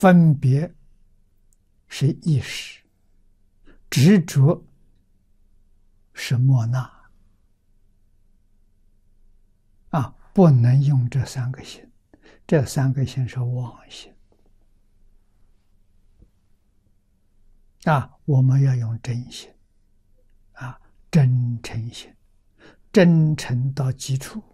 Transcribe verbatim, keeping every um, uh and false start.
分别是意识，执着是莫那啊，不能用这三个心，这三个心是妄心啊，我们要用真心啊，真诚心，真诚到基础